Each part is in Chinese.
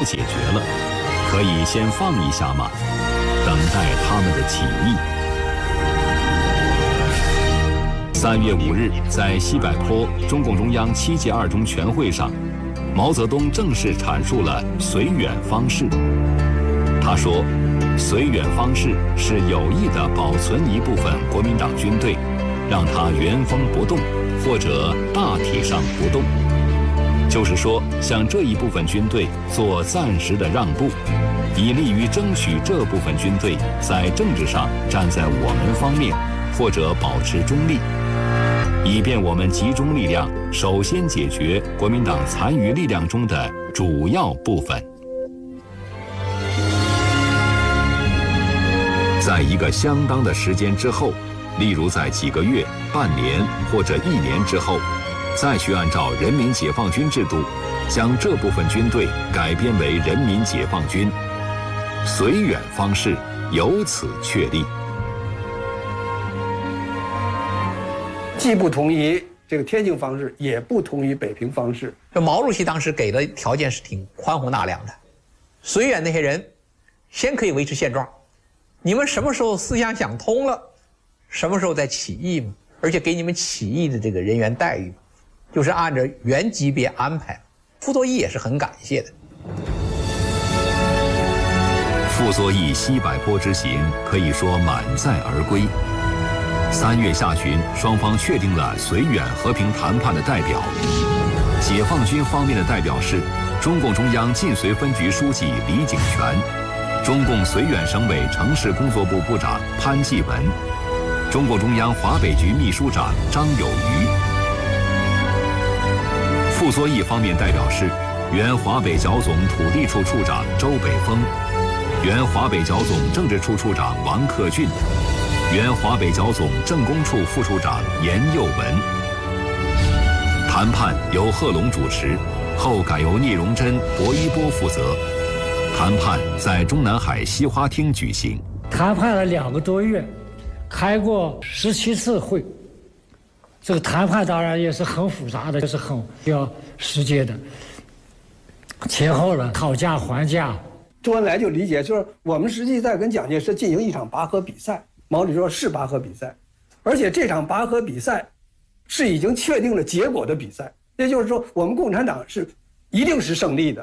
解决了，可以先放一下吗？等待他们的起义。3月5日，在西柏坡中共中央7届2中全会上，毛泽东正式阐述了绥远方式。他说，绥远方式是有意地保存一部分国民党军队，让它原封不动，或者大体上不动。就是说，向这一部分军队做暂时的让步，以利于争取这部分军队在政治上站在我们方面，或者保持中立，以便我们集中力量，首先解决国民党残余力量中的主要部分。在一个相当的时间之后，例如在几个月、半年或者1年之后，再去按照人民解放军制度，将这部分军队改编为人民解放军，绥远方式由此确立。 既不同意这个天津方式，也不同意北平方式。 这毛主席当时给的条件是挺宽宏大量的，绥远那些人先可以维持现状，你们什么时候思想想通了，什么时候再起义嘛，而且给你们起义的这个人员待遇，就是按照原级别安排。傅作义也是很感谢的。 傅作义西柏坡之行可以说满载而归。3月下旬，双方确定了绥远和平谈判的代表。解放军方面的代表是中共中央晋绥分局书记李井泉，中共绥远省委城市工作部部长潘继文，中共中央华北局秘书长张有余。傅作义方面代表是原华北剿总土地处处长周北峰，原华北剿总政治处处长王克俊，原华北剿总政工处副处长严幼文。谈判由贺龙主持，后改由聂荣臻、薄一波负责。谈判在中南海西花厅举行。 谈判了2个多月，开过17次会。这个谈判当然也是很复杂的，也是很需要时间的。前后呢，讨价还价。 周恩来就理解，就是我们实际在跟蒋介石进行一场拔河比赛。毛主席说是拔河比赛，而且这场拔河比赛是已经确定了结果的比赛，也就是说，我们共产党是一定是胜利的。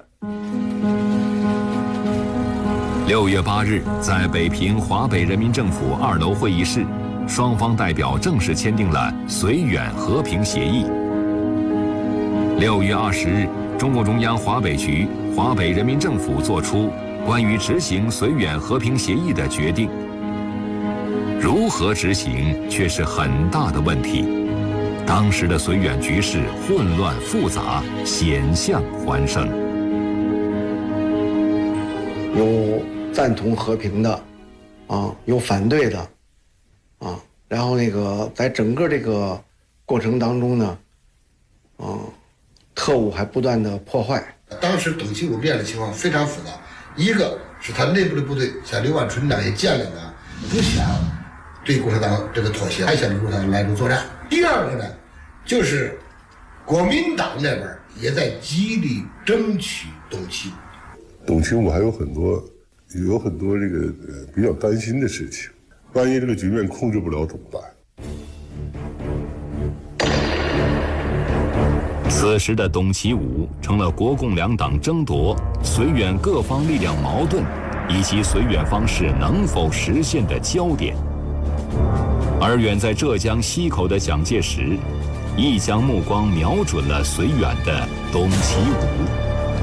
6月8日，在北平华北人民政府2楼会议室，双方代表正式签订了绥远和平协议。6月20日，中共中央华北局、华北人民政府作出关于执行绥远和平协议的决定。如何执行却是很大的问题。当时的绥远局势混乱复杂，险象环生。 有赞同和平的，有反对的，然后在整个这个过程当中呢，特务还不断的破坏。 当时董其武面临的情况非常复杂，一个是他内部的部队，像刘万春也建立了，不想对共产党这个妥协，还想共产党来入作战。第二个呢，就是国民党那边也在极力争取董其武。 董其武还有很多这个比较担心的事情，万一这个局面控制不了怎么办？ 此时的董其武成了国共两党争夺绥远各方力量矛盾以及绥远方式能否实现的焦点。而远在浙江溪口的蒋介石，亦将目光瞄准了绥远的董其武。